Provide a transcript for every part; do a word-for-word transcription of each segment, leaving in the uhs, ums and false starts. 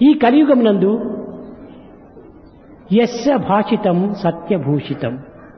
ఈ కలియుగమునందు యస్య భాషితం సత్యభూషితం,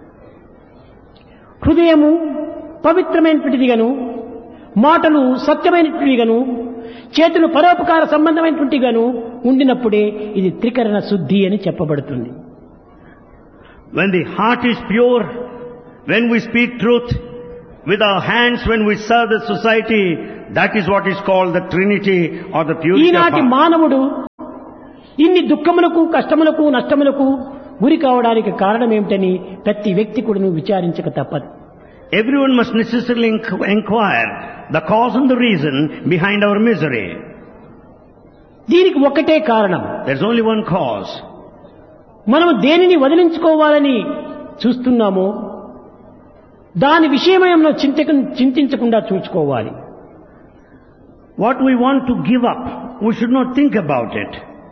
హృదయము పవిత్రమైనటువంటిదిగాను, మాటలు సత్యమైనటువంటివిగాను, చేతులు పరోపకార సంబంధమైనటువంటిగాను ఉండినప్పుడే ఇది త్రికరణ శుద్ధి అని చెప్పబడుతుంది. When the heart is pure, when we speak truth, with our hands when we serve the society, that is what is called the Trinity or the purity of ఈనాటి heart. మానవుడు ఇన్ని దుఃఖములకు, కష్టములకు, నష్టములకు గురి కావడానికి కారణం ఏమిటని ప్రతి వ్యక్తి కూడా విచారించక తప్పదు. Everyone must necessarily inqu- inquire the cause and the reason behind our misery. దీనికి ఒక్కటే కారణం, There's only one cause. మనం దేనిని వదిలించుకోవాలని చూస్తున్నామో దాని విషయమై మనం చింతక చింతించకుండా చూసుకోవాలి. What we want to give up, we should not think about it.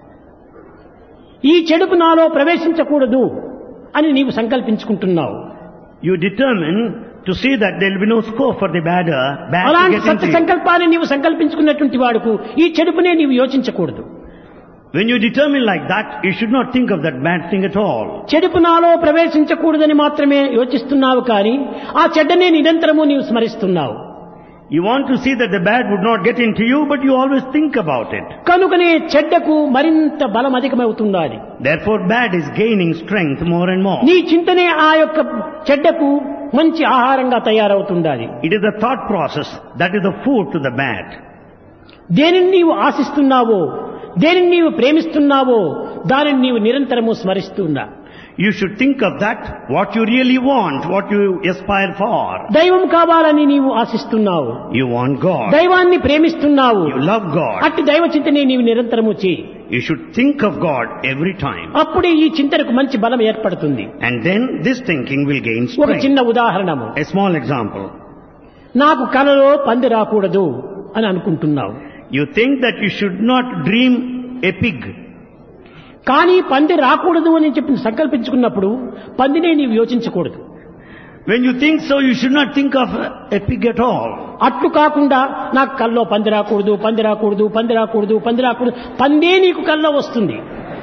ఈ చెడుకు నాలో ప్రవేశించకూడదు అని నీవు సంకల్పించుకుంటున్నావు. You determine to see that there will be no scope for the bad, uh, bad to అలాంటి get సత్య into you. సంకల్పాన్ని నీవు సంకల్పించుకున్నటువంటి వాడుకు ఈ చెడుపునే నీవు యోచించకూడదు. When you determine like that, you should not think of that bad thing at all. చెడుపు నాలో ప్రవేశించకూడదని మాత్రమే యోచిస్తున్నావు, కానీ ఆ చెడ్డనే నిరంతరము నీవు స్మరిస్తున్నావు. You want to see that the bad would not get into you, but you always think about it. కనుకనే చెడ్డకు మరింత బలం అధికమవుతున్నది. Therefore bad is gaining strength more and more. నీ చింతనే ఆ యొక్క చెడ్డకు మంచి ఆహారంగా తయారవుతుండాలి. It is the thought process that is the food to the bad. దేనిని నీవు ఆశిస్తున్నావో, దేనిని నీవు ప్రేమిస్తున్నావో దానిని నీవు నిరంతరము స్మరిస్తున్నా. You should think of that, what you really want, what you aspire for. దైవం కావాలని నీవు ఆశిస్తున్నావు, You want God. దైవాన్ని ప్రేమిస్తున్నావు. You love God. అట్టి దైవ చింతనే నీవు నిరంతరము చేయి. You should think of God every time. అప్పుడే ఈ చింతనకు మంచి బలం ఏర్పడుతుంది. And then this thinking will gain ఒక strength. చిన్న ఉదాహరణము, A small example. నాకు కలలో పంది రాకూడదు అని అనుకుంటున్నావు, You think that you should not dream a pig. కానీ పంది రాకూడదు అని చెప్పి సంకల్పించుకున్నప్పుడు పందినే నీవు యోచించకూడదు. When you think so, you should not think of a pig at all. అట్లు కాకుండా నాకు కల్లో పంది రాకూడదు, పంది రాకూడదు, పంది రాకూడదు, పంది రాకూడదు, పందే నీకు కల్లో వస్తుంది.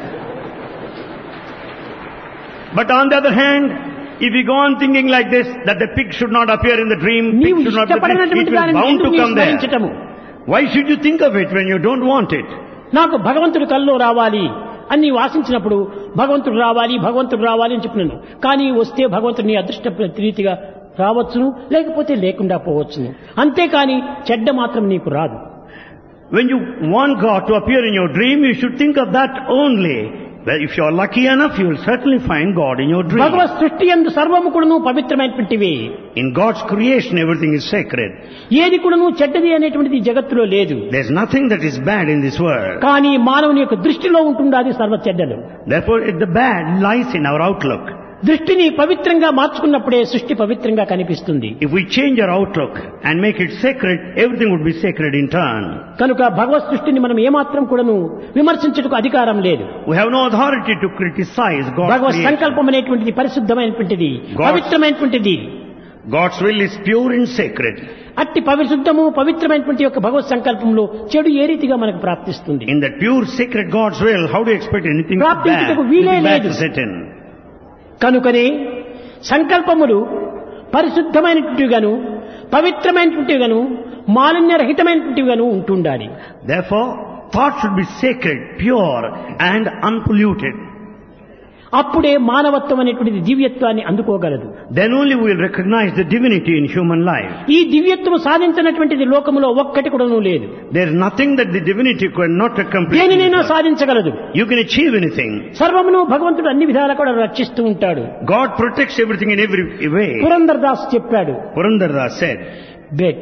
But on the other hand, if you go on thinking like this, that the pig should not appear in the dream, pig నీవు should not appear, it ఇష్టపడినటువంటి will దానిని bound ఎందుకు to నీవు come there. స్మరించటము? Why should you think of it when you don't want it? నాకు భగవంతుడు కల్లో రావాలి అని నీవు ఆశించినప్పుడు భగవంతుడు రావాలి, భగవంతుడు రావాలి అని చెప్పినాను. కానీ వస్తే భగవంతుడు నీ అదృష్ట రీతిగా రావచ్చును, లేకపోతే లేకుండా పోవచ్చును. అంతేకాని చెడ్డ మాత్రం నీకు రాదు. When you want God to appear in your dream, you should think of that only. Well, if you are lucky enough, you will certainly find God in your dream. భగవత్ సృష్టి యందు సర్వము కూడాను పవిత్రమైనటువంటివి. In God's creation, everything is sacred. ఏది కూడాను చెడ్డది అనేటువంటిది ఈ జగత్తులో లేదు. There's nothing that is bad in this world. కానీ మానవుని యొక్క దృష్టిలో ఉంటుండాది సర్వ చెడ్డలు. Therefore, the bad lies in our outlook. దృష్టిని పవిత్రంగా మార్చుకున్నప్పుడే సృష్టి పవిత్రంగా కనిపిస్తుంది. If we change our outlook and make it sacred, everything would be sacred in turn. కనుక భగవత్ సృష్టిని మనం ఏమాత్రం కూడాను విమర్శించుటకు అధికారం లేదు. We have no authority to criticize God's Bhagwat creation. సంకల్పం అనేటువంటిది పరిశుద్ధమైనటువంటిది, God's- పవిత్రమైనటువంటిది. God's will is pure and sacred. అట్టి పరిశుద్ధము పవిత్రమైనటువంటి యొక్క భగవత్ సంకల్పంలో చెడు ఏ రీతిగా మనకు ప్రాప్తిస్తుంది? In that pure, sacred God's will, how do you expect anything bad, ప్రాప్తించుటకు వీలే anything bad లేదు. to set in? కనుకనే సంకల్పములు పరిశుద్ధమైనటువంటివిగాను, పవిత్రమైనటువంటివిగాను, మాలిన్యరహితమైనటువంటివిగాను ఉంటుండాలి. Therefore, thought should be sacred, pure and unpolluted. అప్పుడే మానవత్వం అనేటువంటిది దివ్యత్వాన్ని అందుకోగలదు. Then only we will recognize the divinity in human life. ఈ దివ్యత్వం సాధించినటువంటిది లోకములో ఒక్కటి కూడాను లేదు. There is nothing that the divinity could not accomplish. దేనినైనా సాధించగలదు. You can achieve anything. సర్వమును భగవంతుడు అన్ని విధాలా కూడా రక్షిస్తూ ఉంటాడు. God protects everything in every way. Purandar Das చెప్పాడు, Purandara said, బెట్